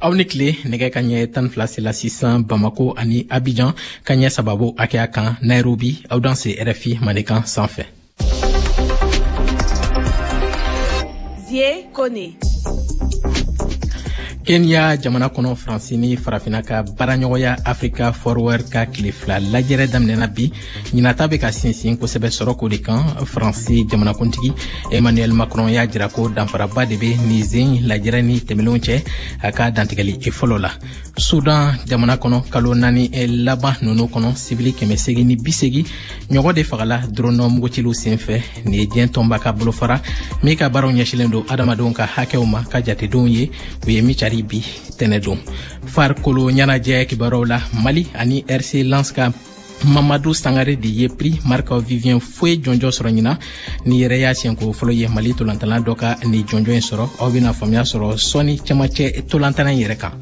aw ni tile nɛgɛ ka ɲɛ 12 la sisan Bamako ani Abidjan ka ɲɛ sababu hakɛya kan Nairobi aw dan se RFI Manikan sanfɛ. Zie Kone. Kenya jamana kɔnɔ Faransi ni farafina ka baaraɲɔgɔnya Africa Forward ka tile fila lajɛrɛ daminɛna bi ɲinata bɛ ka sinsin kosɛbɛ sɔrɔko de kan. Faransi jamanakuntigi Emmanuel Macron y'a jira ko danfaraba de bɛ nin zen lajɛrɛ ni tɛmɛlenw cɛ a ka dantigɛli fɔlɔ la. Sudan jamana kɔnɔ kalo 4 laban ninnu kɔnɔ sibili 880 ɲɔgɔn de fagala drone mugutilu senfɛ. Ni ye diɲɛ tɔnba ka bolofara min ka baaraw ɲɛsilen don adamadenw ka hakɛw ma ka jatedenw ye u ye micari bi tɛnɛdon. Farikolo ɲɛnajɛ kibaruw la Mali ani RC Lens ka Mamadou Sangare de ye prix Marc Vivien Foe jɔnjɔ sɔrɔ ɲina ni yɛrɛ y'a siɲɛko fɔlɔ ye Mali tolantalan dɔ ka ni jɔnjɔ in sɔrɔ. Aw bɛna faamuya sɔrɔ sɔni cɛmancɛ tolantalan yɛrɛ kan.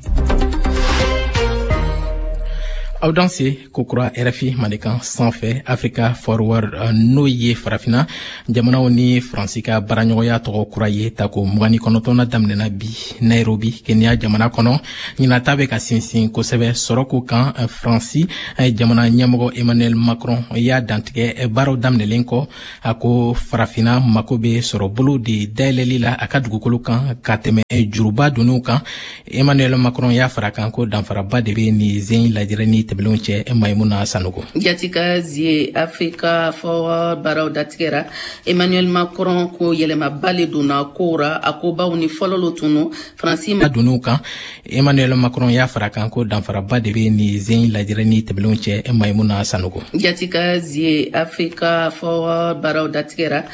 Aw dan se kokura RFI Manikan sanfɛ Africa Forward n'o ye farafina jamanaw ni Faransi ka baaraɲɔgɔnya tɔgɔ kura ye tako 29 daminɛna bi Nairobi Kenya jamana kɔnɔ ɲinata bɛ ka sinsin kosɛbɛ sɔrɔko kan. Faransi jamana ɲɛmɔgɔ Emmanuel Macron y'a dantigɛ baaraw daminɛlen kɔ a ko farafina mako bɛ sɔrɔ bolo de dayɛlɛli la a ka dugukolo kan ka tɛmɛ juruba donniw kan. Emmanuel Macron y'a fara kan ko danfaraba de bɛ nin zen lajɛrɛ ni tɛmɛlenw cɛ. Maimuna Sanogo jatika zie Africa Forward baraw datigɛra. Emmanuel Macron ko yɛlɛmaba le donna kora a ko baw ni fɔlɔlo tunu Faransi ma donniw kan. Emmanuel Macron y'a fara kan ko danfaraba de bɛ nin zen lajɛrɛ ni tɛmɛlenw cɛ. Maimuna Sanogo jatika zie Africa Forward baraw datigɛra.